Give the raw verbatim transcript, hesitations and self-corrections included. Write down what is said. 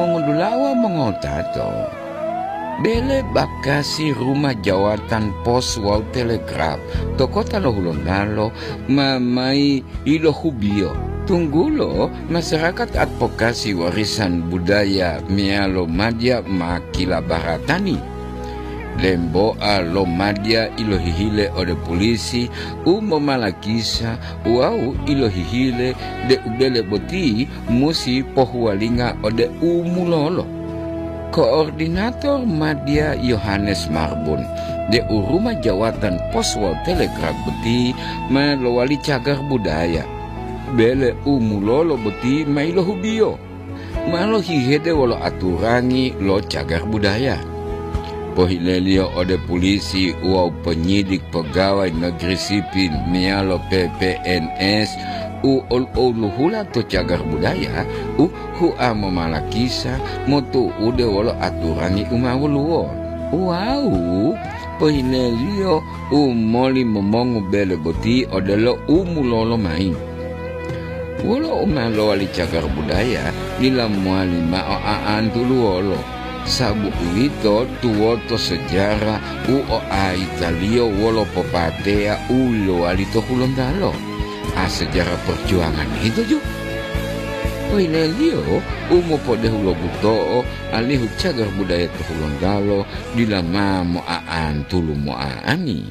mengudulawa mengotato. Bele bakasi rumah jawatan pos wau telegraf toko talo hulondalo mamai ilo hubio. Tunggulo masyarakat advokasi warisan budaya mialo madya makila baratani. Lembo a lo madya ilo hihile ode polisi u memalakisa uau ilo hihile de ubele boti musi pohualinga ode umulolo. Koordinator madya Yohanes Marbun de uruma jawatan poswal telegraf beti melowali cagar budaya. Bele umulolo beti mailo hubio. Malo hihede walo aturangi lo cagar budaya. Pohilelio ode polisi uau penyidik pegawai negeri sipil mialo P P N S u ol oluhula to cagar budaya u hua memalakisa motu ude walo aturangi umawuluo. Wow, pohilelio u moli momongu bele boti odelo umulolo main. Walo umalo wali cagar budaya nila muali mao aan tuluolo. Sabu itu tuoto sejarah u o a Italio wolo popatea ulo alito hulondalo. A sejarah perjuangan itu juga. Oilelio umo pode hulo buto alihu cagar budaya to hulondalo dilama mo aan tulu mo aani.